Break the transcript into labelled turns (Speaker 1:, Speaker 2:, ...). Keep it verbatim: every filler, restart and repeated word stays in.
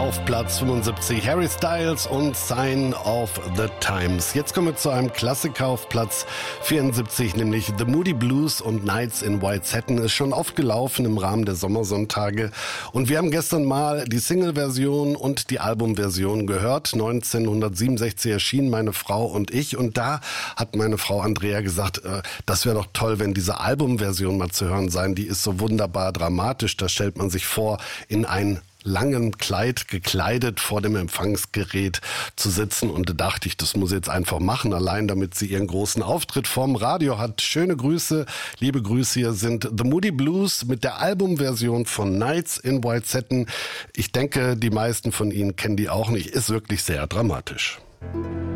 Speaker 1: auf Platz fünfundsiebzig. Harry Styles und Sign of the Times. Jetzt kommen wir zu einem Klassiker auf Platz vierundsiebzig, nämlich The Moody Blues und Nights in White Satin. Ist schon oft gelaufen im Rahmen der Sommersonntage. Und wir haben gestern mal die Single-Version und die Album-Version gehört. neunzehnhundertsiebenundsechzig erschienen Meine Frau und ich. Und da hat meine Frau Andrea gesagt, äh, das wäre doch toll, wenn diese Album-Version mal zu hören sein. Die ist so wunderbar dramatisch. Da stellt man sich vor, in ein langen Kleid gekleidet vor dem Empfangsgerät zu sitzen, und da dachte ich, das muss ich jetzt einfach machen, allein damit sie ihren großen Auftritt vorm Radio hat. Schöne Grüße, liebe Grüße, hier sind The Moody Blues mit der Albumversion von Nights in White Satin. Ich denke, die meisten von Ihnen kennen die auch nicht, ist wirklich sehr dramatisch.